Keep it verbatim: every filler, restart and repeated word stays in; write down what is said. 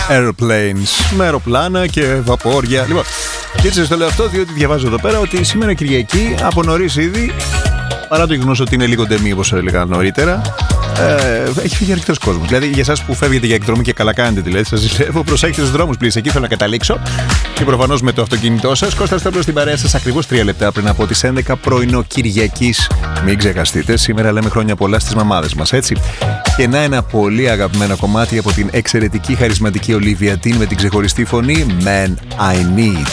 Airplanes. Με αεροπλάνα και βαπόρια. Λοιπόν, και έτσι το λέω αυτό διότι διαβάζω εδώ πέρα ότι σήμερα Κυριακή από νωρίς ήδη, παρά το γεγονός ότι είναι λίγο ντεμή όπως έλεγα νωρίτερα, ε, έχει φύγει αρκετός κόσμος. Δηλαδή για εσάς που φεύγετε για εκδρομή και καλά κάνετε, δηλαδή σας ζητεύω, προσέχετε τους δρόμους, please. Εκεί θέλω να καταλήξω. Και προφανώς με το αυτοκίνητό σας. Κώστας Σταύρος στην παρέα σας ακριβώς τρία λεπτά πριν από τις έντεκα πρωινό Κυριακής. Μην ξεχαστείτε, σήμερα λέμε χρόνια πολλά στις μαμάδες μας, έτσι. Και να ένα πολύ αγαπημένο κομμάτι από την εξαιρετική χαρισματική Olivia Dean με την ξεχωριστή φωνή Man I Need.